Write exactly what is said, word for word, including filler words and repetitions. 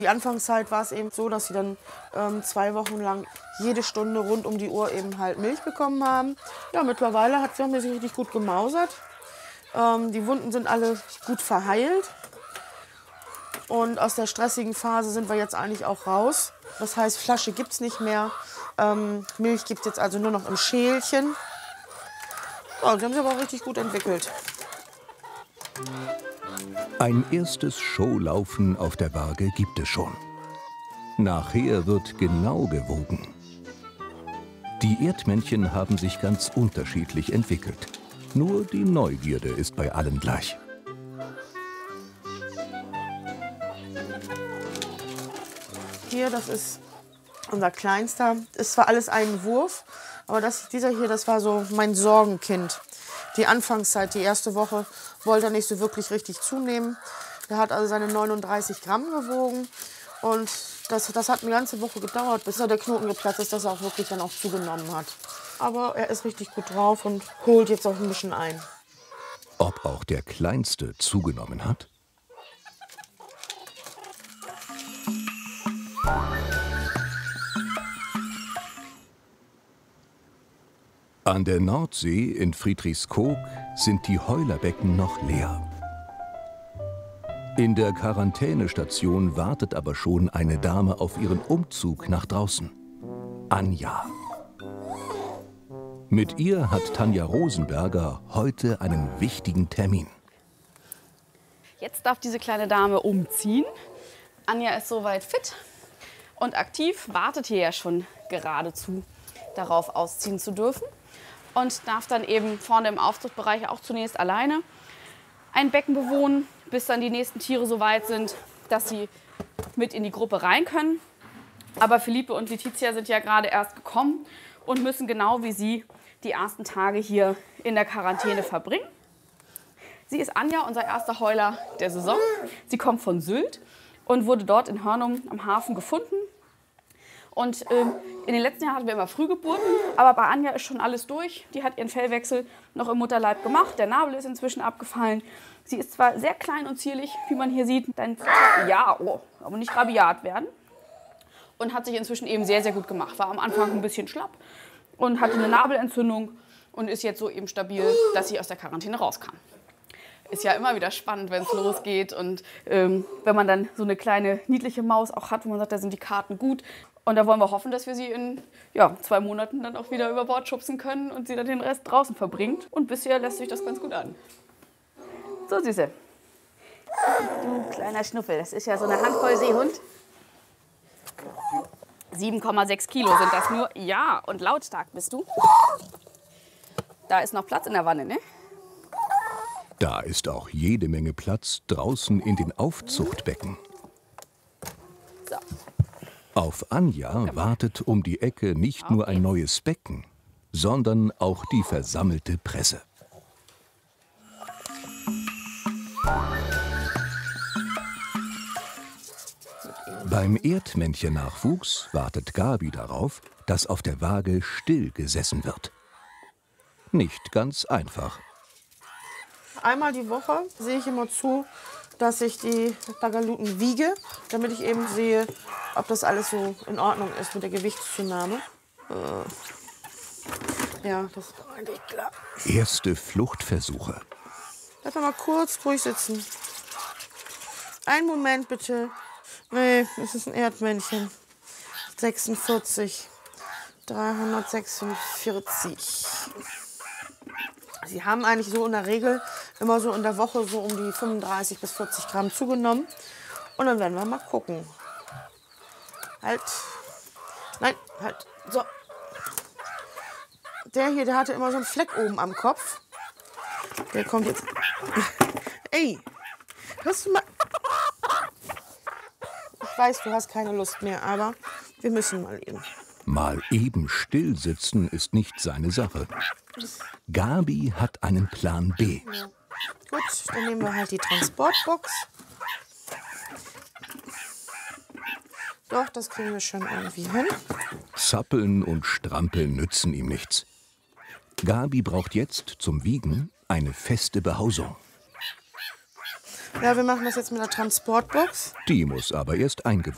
Die Anfangszeit war es eben so, dass sie dann ähm, zwei Wochen lang jede Stunde rund um die Uhr eben halt Milch bekommen haben. Ja, mittlerweile hat sie, haben sie sich richtig gut gemausert. Ähm, die Wunden sind alle gut verheilt. Und aus der stressigen Phase sind wir jetzt eigentlich auch raus. Das heißt, Flasche gibt es nicht mehr. Ähm, Milch gibt es jetzt also nur noch im Schälchen. Ja, die haben sich aber auch richtig gut entwickelt. Ein erstes Showlaufen auf der Waage gibt es schon. Nachher wird genau gewogen. Die Erdmännchen haben sich ganz unterschiedlich entwickelt. Nur die Neugierde ist bei allen gleich. Hier, das ist unser Kleinster. Ist zwar alles ein Wurf, aber das, dieser hier, das war so mein Sorgenkind. Die Anfangszeit, die erste Woche, wollte er nicht so wirklich richtig zunehmen. Der hat also seine neununddreißig Gramm gewogen. Und das, das hat eine ganze Woche gedauert, bis er der Knoten geplatzt ist, dass er auch wirklich dann auch zugenommen hat. Aber er ist richtig gut drauf und holt jetzt auch ein bisschen ein. Ob auch der Kleinste zugenommen hat? An der Nordsee in Friedrichskoog sind die Heulerbecken noch leer. In der Quarantänestation wartet aber schon eine Dame auf ihren Umzug nach draußen. Anja. Mit ihr hat Tanja Rosenberger heute einen wichtigen Termin. Jetzt darf diese kleine Dame umziehen. Anja ist soweit fit und aktiv, wartet hier ja schon geradezu darauf, ausziehen zu dürfen. Und darf dann eben vorne im Aufzuchtbereich auch zunächst alleine ein Becken bewohnen, bis dann die nächsten Tiere so weit sind, dass sie mit in die Gruppe rein können. Aber Philippe und Letizia sind ja gerade erst gekommen und müssen genau wie sie die ersten Tage hier in der Quarantäne verbringen. Sie ist Anja, unser erster Heuler der Saison. Sie kommt von Sylt und wurde dort in Hörnum am Hafen gefunden. Und ähm, in den letzten Jahren hatten wir immer Frühgeburten, aber bei Anja ist schon alles durch. Die hat ihren Fellwechsel noch im Mutterleib gemacht, der Nabel ist inzwischen abgefallen. Sie ist zwar sehr klein und zierlich, wie man hier sieht, dann ja, oh, aber nicht rabiat werden. Und hat sich inzwischen eben sehr, sehr gut gemacht. War am Anfang ein bisschen schlapp und hatte eine Nabelentzündung und ist jetzt so eben stabil, dass sie aus der Quarantäne rauskam. Ist ja immer wieder spannend, wenn es losgeht und ähm, wenn man dann so eine kleine niedliche Maus auch hat, wo man sagt, da sind die Karten gut. Und da wollen wir hoffen, dass wir sie in ja, zwei Monaten dann auch wieder über Bord schubsen können und sie dann den Rest draußen verbringt. Und bisher lässt sich das ganz gut an. So, Süße. Du kleiner Schnuffel, das ist ja so eine Handvoll Seehund. sieben Komma sechs Kilo sind das nur. Ja, und lautstark bist du. Da ist noch Platz in der Wanne, ne? Da ist auch jede Menge Platz draußen in den Aufzuchtbecken. So. Auf Anja wartet um die Ecke nicht nur ein neues Becken, sondern auch die versammelte Presse. Beim Erdmännchen-Nachwuchs wartet Gabi darauf, dass auf der Waage still gesessen wird. Nicht ganz einfach. Einmal die Woche sehe ich immer zu, dass ich die Bagaluten wiege, damit ich eben sehe, ob das alles so in Ordnung ist mit der Gewichtszunahme. Äh ja, das ist eigentlich klar. Erste Fluchtversuche. Lass mal kurz ruhig sitzen. Einen Moment bitte. Nee, es ist ein Erdmännchen. sechsundvierzig. dreihundertsechsundvierzig. Sie haben eigentlich so in der Regel immer so in der Woche so um die fünfunddreißig bis vierzig Gramm zugenommen. Und dann werden wir mal gucken. Halt. Nein, halt. So. Der hier, der hatte immer so einen Fleck oben am Kopf. Der kommt jetzt. Ey, hörst du mal. Ich weiß, du hast keine Lust mehr, aber wir müssen mal eben. Mal eben still sitzen ist nicht seine Sache. Gabi hat einen Plan B. Ja. Gut, dann nehmen wir halt die Transportbox. Doch, das kriegen wir schon irgendwie hin. Zappeln und Strampeln nützen ihm nichts. Gabi braucht jetzt zum Wiegen eine feste Behausung. Ja, wir machen das jetzt mit der Transportbox. Die muss aber erst eingewohnt